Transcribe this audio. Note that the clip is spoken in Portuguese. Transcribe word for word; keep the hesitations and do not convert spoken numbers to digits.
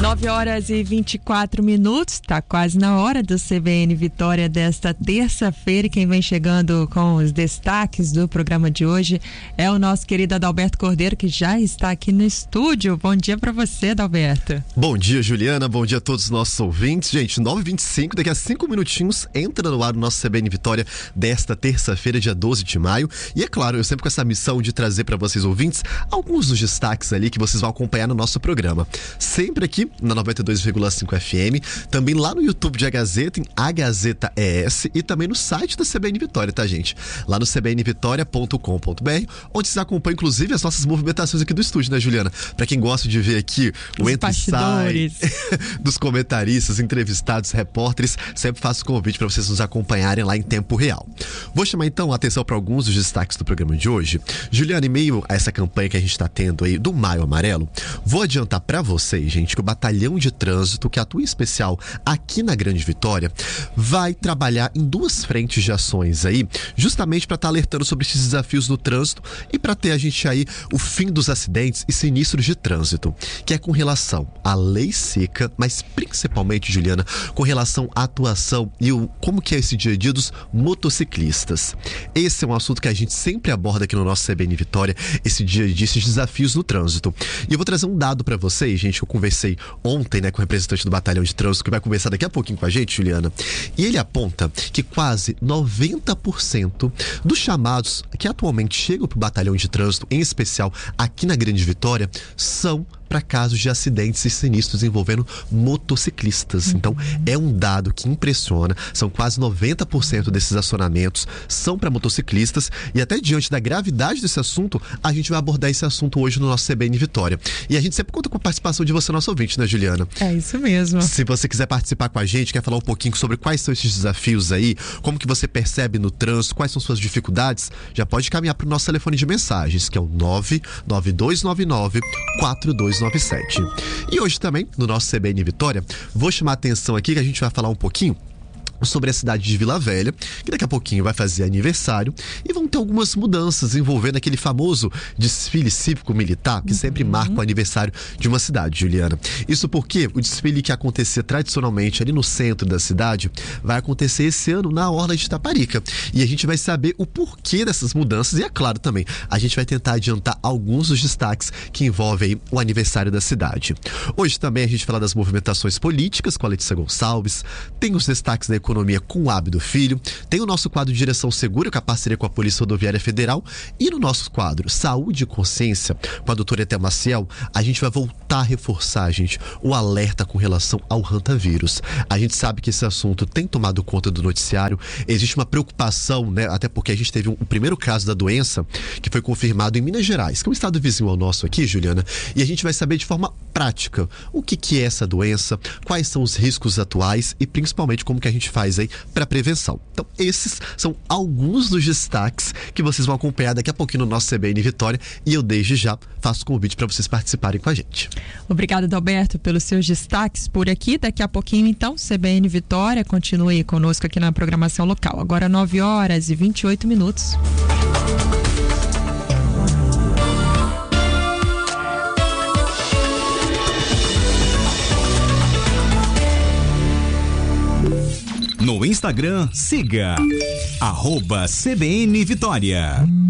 nove horas e vinte e quatro minutos, está quase na hora do C B N Vitória desta terça-feira. E quem vem chegando com os destaques do programa de hoje é o nosso querido Adalberto Cordeiro, que já está aqui no estúdio. Bom dia para você, Adalberto. Bom dia, Juliana. Bom dia a todos os nossos ouvintes. Gente, nove e vinte e cinco, daqui a cinco minutinhos entra no ar o nosso C B N Vitória desta terça-feira, dia doze de maio. E é claro, eu sempre com essa missão de trazer para vocês ouvintes alguns dos destaques ali que vocês vão acompanhar no nosso programa. Sempre aqui na noventa e dois vírgula cinco F M, também lá no YouTube de A Gazeta, em A Gazeta E S, e também no site da C B N Vitória, tá, gente? Lá no c b n vitória ponto com ponto b r, onde vocês acompanham, inclusive, as nossas movimentações aqui do estúdio, né, Juliana? Pra quem gosta de ver aqui o entra e sai dos comentaristas, entrevistados, repórteres, sempre faço o convite para vocês nos acompanharem lá em tempo real. Vou chamar, então, a atenção para alguns dos destaques do programa de hoje. Juliana, em meio a essa campanha que a gente está tendo aí do Maio Amarelo, vou adiantar para vocês, gente, que o Batalhão de Trânsito, que atua em especial aqui na Grande Vitória, vai trabalhar em duas frentes de ações aí, justamente para estar tá alertando sobre esses desafios no trânsito e para ter a gente aí o fim dos acidentes e sinistros de trânsito, que é com relação à lei seca, mas principalmente, Juliana, com relação à atuação e o, como que é esse dia a dia dos motociclistas. Esse é um assunto que a gente sempre aborda aqui no nosso C B N Vitória, esse dia a dia, esses desafios no trânsito. E eu vou trazer um dado para vocês, gente, que eu conversei ontem, né, com o representante do Batalhão de Trânsito, que vai conversar daqui a pouquinho com a gente, Juliana, e ele aponta que quase noventa por cento dos chamados que atualmente chegam para o Batalhão de Trânsito, em especial aqui na Grande Vitória, são para casos de acidentes e sinistros envolvendo motociclistas. Então, é um dado que impressiona. São quase noventa por cento desses acionamentos são para motociclistas, e até diante da gravidade desse assunto, a gente vai abordar esse assunto hoje no nosso C B N Vitória. E a gente sempre conta com a participação de você, nosso ouvinte, né, Juliana? É isso mesmo. Se você quiser participar com a gente, quer falar um pouquinho sobre quais são esses desafios aí, como que você percebe no trânsito, quais são suas dificuldades, já pode caminhar para o nosso telefone de mensagens, que é o nove nove dois nove nove quatro dois nove sete. E hoje também, no nosso C B N Vitória, vou chamar a atenção aqui que a gente vai falar um pouquinho sobre a cidade de Vila Velha, que daqui a pouquinho vai fazer aniversário, e vão ter algumas mudanças envolvendo aquele famoso desfile cívico-militar que sempre uhum. marca o aniversário de uma cidade, Juliana. Isso porque o desfile que acontecia tradicionalmente ali no centro da cidade vai acontecer esse ano na Orla de Itaparica, e a gente vai saber o porquê dessas mudanças e, é claro, também a gente vai tentar adiantar alguns dos destaques que envolvem aí o aniversário da cidade. Hoje também a gente fala das movimentações políticas com a Letícia Gonçalves, tem os destaques da economia com o Ábido Filho, tem o nosso quadro Direção Segura, com a parceria com a Polícia Rodoviária Federal, e no nosso quadro Saúde e Consciência, com a doutora Etel Maciel, a gente vai voltar a reforçar, gente, o alerta com relação ao hantavírus. A gente sabe que esse assunto tem tomado conta do noticiário, existe uma preocupação, né, até porque a gente teve um, o primeiro caso da doença, que foi confirmado em Minas Gerais, que é um estado vizinho ao nosso aqui, Juliana, e a gente vai saber de forma prática o que, que é essa doença, quais são os riscos atuais e principalmente como que a gente faz aí para prevenção. Então, esses são alguns dos destaques que vocês vão acompanhar daqui a pouquinho no nosso C B N Vitória, e eu desde já faço o convite para vocês participarem com a gente. Obrigada, Adalberto, pelos seus destaques por aqui. Daqui a pouquinho, então, C B N Vitória, continue conosco aqui na programação local. Agora nove horas e vinte e oito minutos. No Instagram, siga arroba C B N Vitória.